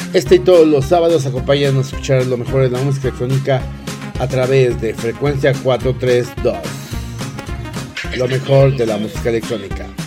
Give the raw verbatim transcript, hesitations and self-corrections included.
Este y todos los sábados acompáñanos a escuchar lo mejor de la música electrónica a través de Frecuencia cuatrocientos treinta y dos. Lo mejor de la música electrónica.